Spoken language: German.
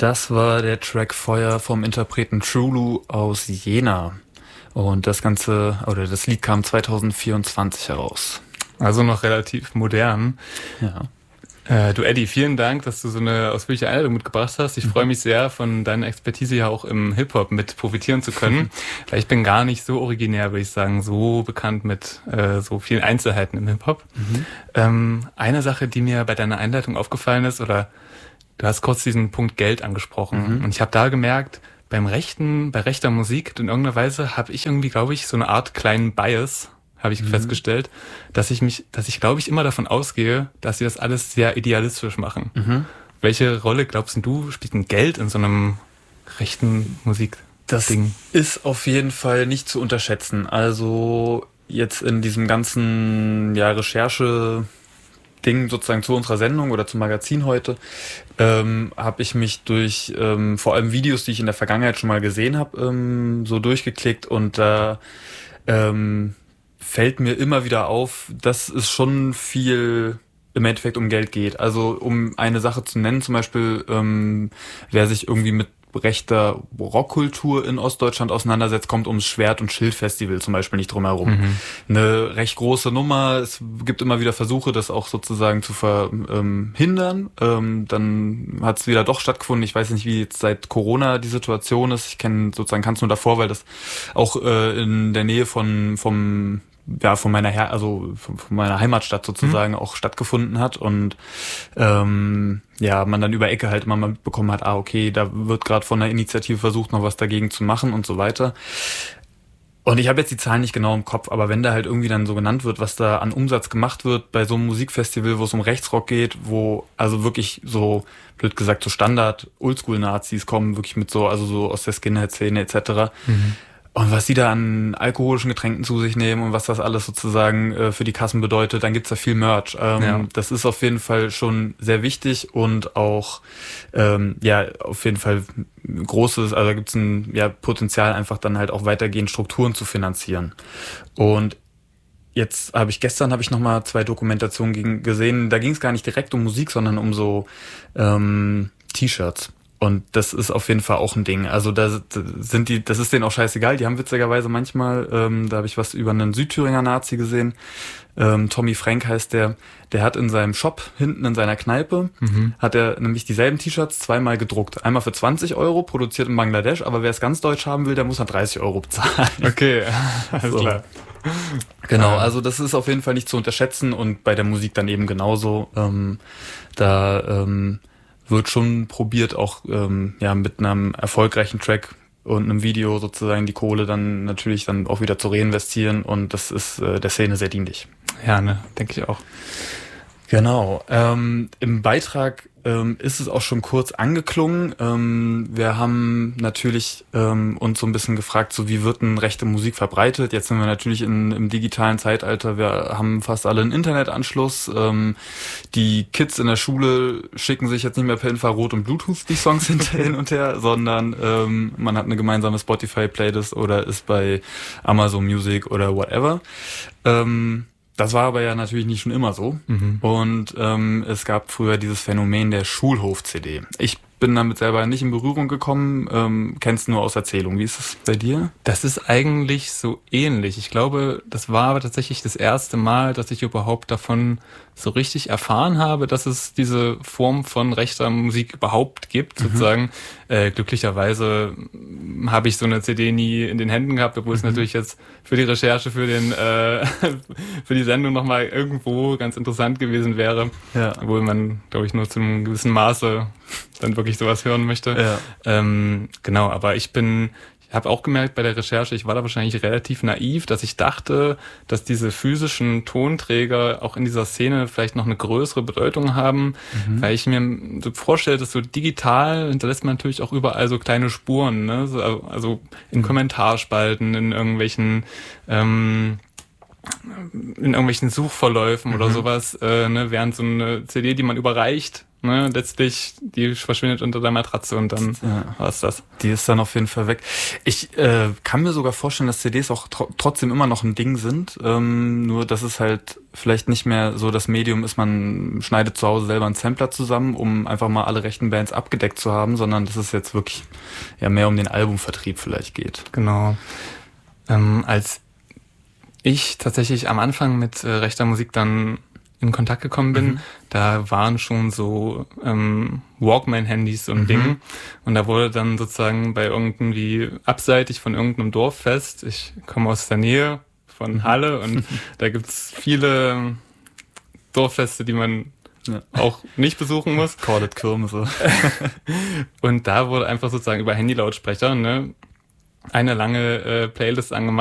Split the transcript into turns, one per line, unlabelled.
Das war der Track Feuer vom Interpreten Trulu aus Jena. Und das Lied kam 2024 heraus.
Also noch relativ modern.
Ja.
Du Eddie, vielen Dank, dass du so eine ausführliche Einleitung mitgebracht hast. Ich freue mich sehr, von deiner Expertise ja auch im Hip-Hop mit profitieren zu können. Weil ich bin gar nicht so originär, würde ich sagen, so bekannt mit so vielen Einzelheiten im Hip-Hop. Eine Sache, die mir bei deiner Einleitung aufgefallen ist, oder du hast kurz diesen Punkt Geld angesprochen. Und ich habe da gemerkt, bei rechter Musik in irgendeiner Weise habe ich irgendwie, glaube ich, so eine Art kleinen Bias, habe ich festgestellt, dass ich glaube ich immer davon ausgehe, dass sie das alles sehr idealistisch machen. Welche Rolle glaubst du, spielt ein Geld in so einem rechten Musikding?
Das ist auf jeden Fall nicht zu unterschätzen. Also jetzt in diesem ganzen Recherche-Ding sozusagen zu unserer Sendung oder zum Magazin heute, habe ich mich durch vor allem Videos, die ich in der Vergangenheit schon mal gesehen habe, so durchgeklickt, und da fällt mir immer wieder auf, dass es schon viel im Endeffekt um Geld geht. Also um eine Sache zu nennen, zum Beispiel, wer sich irgendwie mit rechter Rockkultur in Ostdeutschland auseinandersetzt, kommt ums Schwert- und Schild-Festival zum Beispiel nicht drum herum. Eine recht große Nummer. Es gibt immer wieder Versuche, das auch sozusagen zu verhindern. Dann hat es wieder doch stattgefunden. Ich weiß nicht, wie jetzt seit Corona die Situation ist. Ich kenne sozusagen, kann es nur davor, weil das auch in der Nähe von meiner Heimatstadt sozusagen auch stattgefunden hat, und man dann über Ecke halt immer mal mitbekommen hat, okay, da wird gerade von der Initiative versucht, noch was dagegen zu machen und so weiter. Und ich habe jetzt die Zahlen nicht genau im Kopf, aber wenn da halt irgendwie dann so genannt wird, was da an Umsatz gemacht wird bei so einem Musikfestival, wo es um Rechtsrock geht, wo also wirklich so, blöd gesagt, so Standard-Oldschool-Nazis kommen, wirklich mit so aus der Skinhead-Szene etc., und was die da an alkoholischen Getränken zu sich nehmen und was das alles sozusagen für die Kassen bedeutet, dann gibt's da viel Merch. Das ist auf jeden Fall schon sehr wichtig und auch auf jeden Fall großes, also da gibt's ein Potenzial, einfach dann halt auch weitergehend Strukturen zu finanzieren. Und gestern habe ich nochmal 2 Dokumentationen gesehen, da ging es gar nicht direkt um Musik, sondern um so T-Shirts. Und das ist auf jeden Fall auch ein Ding. Also das ist denen auch scheißegal. Die haben witzigerweise manchmal, da habe ich was über einen Südthüringer Nazi gesehen, Tommy Frank heißt der hat in seinem Shop hinten in seiner Kneipe, hat er nämlich dieselben T-Shirts 2-mal gedruckt. Einmal für 20 €, produziert in Bangladesch, aber wer es ganz deutsch haben will, der muss dann 30 € bezahlen.
Okay, alles klar.
Genau, also das ist auf jeden Fall nicht zu unterschätzen, und bei der Musik dann eben genauso. Wird schon probiert, auch mit einem erfolgreichen Track und einem Video sozusagen die Kohle dann natürlich dann auch wieder zu reinvestieren, und das ist der Szene sehr dienlich.
Ja, ne, denke ich auch.
Genau. Im Beitrag ist es auch schon kurz angeklungen. Wir haben natürlich uns so ein bisschen gefragt, so wie wird denn rechte Musik verbreitet? Jetzt sind wir natürlich im digitalen Zeitalter. Wir haben fast alle einen Internetanschluss. Die Kids in der Schule schicken sich jetzt nicht mehr per Infrarot und Bluetooth die Songs hin und her, sondern man hat eine gemeinsame Spotify-Playlist oder ist bei Amazon Music oder whatever. Das war aber ja natürlich nicht schon immer so. Und es gab früher dieses Phänomen der Schulhof-CD. Ich bin damit selber nicht in Berührung gekommen, kennst nur aus Erzählung. Wie ist es bei dir?
Das ist eigentlich so ähnlich. Ich glaube, das war aber tatsächlich das erste Mal, dass ich überhaupt davon so richtig erfahren habe, dass es diese Form von rechter Musik überhaupt gibt, sozusagen. Glücklicherweise habe ich so eine CD nie in den Händen gehabt, obwohl es natürlich jetzt für die Recherche, für die Sendung nochmal irgendwo ganz interessant gewesen wäre. Ja. Obwohl man, glaube ich, nur zu einem gewissen Maße dann wirklich sowas hören möchte. Ja. Genau, aber ich habe auch gemerkt bei der Recherche, ich war da wahrscheinlich relativ naiv, dass ich dachte, dass diese physischen Tonträger auch in dieser Szene vielleicht noch eine größere Bedeutung haben, weil ich mir so vorstelle, dass so digital hinterlässt man natürlich auch überall so kleine Spuren, ne? Also in Kommentarspalten, in irgendwelchen Suchverläufen oder sowas, während so eine CD, die man überreicht, ne, letztlich, die verschwindet unter der Matratze und dann war's das.
Die ist dann auf jeden Fall weg. Ich kann mir sogar vorstellen, dass CDs auch trotzdem immer noch ein Ding sind, nur dass es halt vielleicht nicht mehr so das Medium ist, man schneidet zu Hause selber einen Sampler zusammen, um einfach mal alle rechten Bands abgedeckt zu haben, sondern dass es jetzt wirklich ja mehr um den Albumvertrieb vielleicht geht.
Genau. Als ich tatsächlich am Anfang mit rechter Musik dann in Kontakt gekommen bin, da waren schon so Walkman-Handys so ein Ding. Und da wurde dann sozusagen bei irgendwie abseitig von irgendeinem Dorffest, ich komme aus der Nähe von Halle und da gibt's viele Dorffeste, die man auch nicht besuchen muss.
Corded Kirmese.
Und da wurde einfach sozusagen über Handy-Lautsprecher, ne, eine lange Playlist angemacht.